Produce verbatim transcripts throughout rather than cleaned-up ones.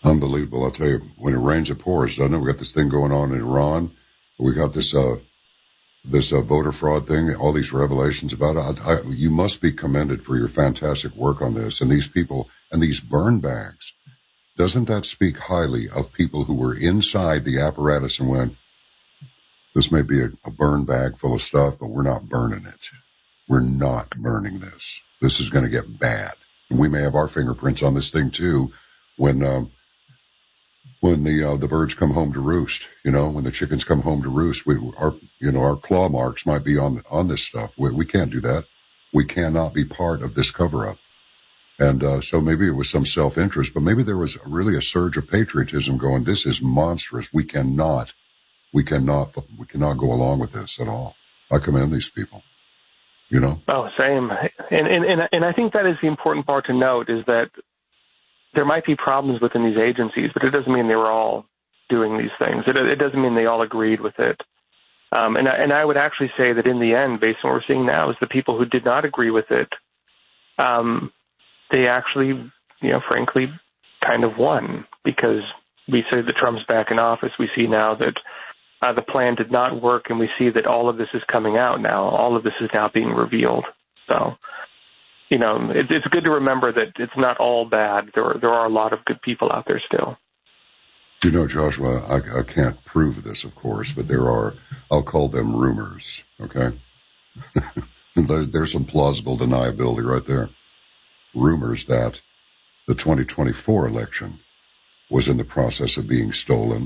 Unbelievable. I'll tell you, when it rains, it pours, doesn't it? We got this thing going on in Iran. We got this, uh, this uh, voter fraud thing, all these revelations about it. I, I, you must be commended for your fantastic work on this. And these people, and these burn bags, doesn't that speak highly of people who were inside the apparatus and went, this may be a, a burn bag full of stuff, but we're not burning it. We're not burning this. This is going to get bad. And we may have our fingerprints on this thing too when, um, when the, uh, the birds come home to roost, you know, when the chickens come home to roost, we, our, you know, our claw marks might be on, on this stuff. We, we can't do that. We cannot be part of this cover up. And, uh, so maybe it was some self-interest, but maybe there was really a surge of patriotism going, this is monstrous. We cannot, we cannot, we cannot go along with this at all. I commend these people, you know? Oh, same. And, and, and, and I think that is the important part to note is that there might be problems within these agencies, but it doesn't mean they were all doing these things. It, it doesn't mean they all agreed with it. Um, and, and I would actually say that in the end, based on what we're seeing now, is the people who did not agree with it, um, they actually, you know, frankly, kind of won because we say that Trump's back in office. We see now that uh, the plan did not work, and we see that all of this is coming out now. All of this is now being revealed. So, you know, it, it's good to remember that it's not all bad. There are, there are a lot of good people out there still. You know, Joshua, I, I can't prove this, of course, but there are, I'll call them rumors, okay? there, there's some plausible deniability right there. Rumors that the twenty twenty-four election was in the process of being stolen,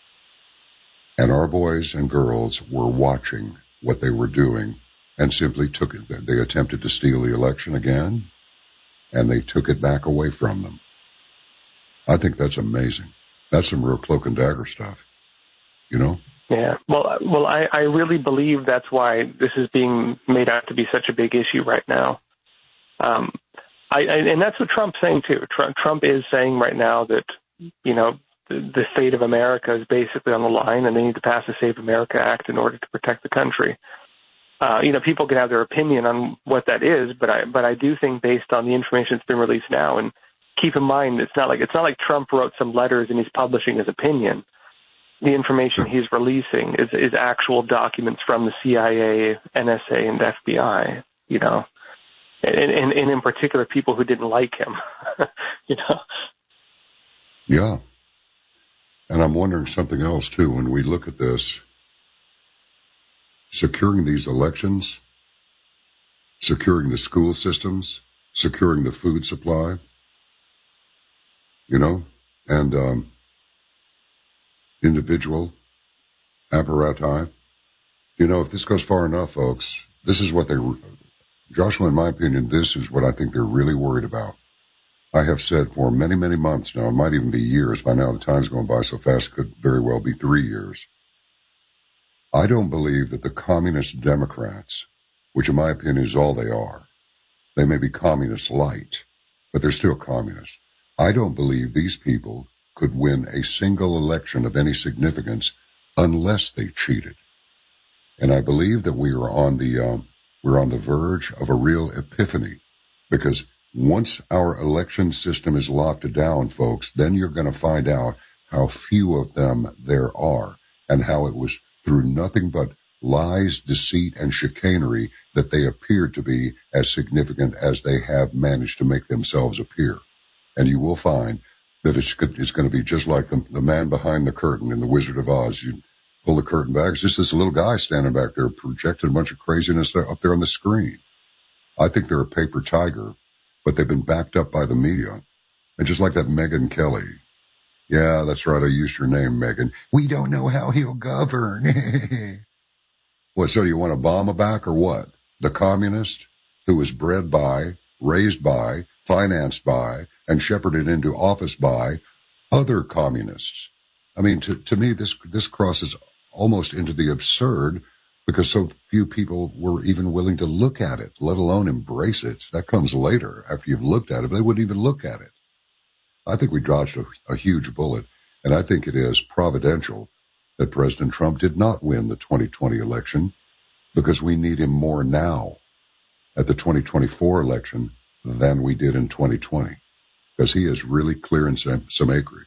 and our boys and girls were watching what they were doing and simply took it. They attempted to steal the election again, and they took it back away from them. I think that's amazing. That's some real cloak and dagger stuff, you know? Yeah. Well, well, I, I really believe that's why this is being made out to be such a big issue right now. Um, I, I, and that's what Trump's saying, too. Trump, Trump is saying right now that, you know, the, the fate of America is basically on the line, and they need to pass the Save America Act in order to protect the country. Uh, you know, people can have their opinion on what that is, but I, but I do think based on the information that's been released now, and keep in mind, it's not like, it's not like Trump wrote some letters and he's publishing his opinion. The information he's releasing is, is actual documents from the C I A, N S A, and F B I, you know. And, and, and in particular, people who didn't like him, you know. Yeah. And I'm wondering something else, too. When we look at this, securing these elections, securing the school systems, securing the food supply, you know, and um, individual apparati. You know, if this goes far enough, folks, this is what they... Joshua, in my opinion, this is what I think they're really worried about. I have said for many, many months now, it might even be years by now, the time's going by so fast, it could very well be three years. I don't believe that the communist Democrats, which in my opinion is all they are, they may be communist light, but they're still communists. I don't believe these people could win a single election of any significance unless they cheated. And I believe that we are on the... Um, We're on the verge of a real epiphany, because once our election system is locked down, folks, then you're going to find out how few of them there are and how it was through nothing but lies, deceit, and chicanery that they appeared to be as significant as they have managed to make themselves appear. And you will find that it's, it's going to be just like the, the man behind the curtain in The Wizard of Oz. You pull the curtain back. It's just this little guy standing back there projecting a bunch of craziness there, up there on the screen. I think they're a paper tiger, but they've been backed up by the media. And just like that Megyn Kelly. Yeah, that's right. I used your name, Megyn. We don't know how he'll govern. What, so you want Obama back or what? The communist who was bred by, raised by, financed by, and shepherded into office by other communists. I mean, to, to me, this, this crosses almost into the absurd, because so few people were even willing to look at it, let alone embrace it. That comes later, after you've looked at it. They wouldn't even look at it. I think we dodged a, a huge bullet, and I think it is providential that President Trump did not win the twenty twenty election, because we need him more now at the twenty twenty-four election than we did in twenty twenty, because he is really clearing some, some acreage.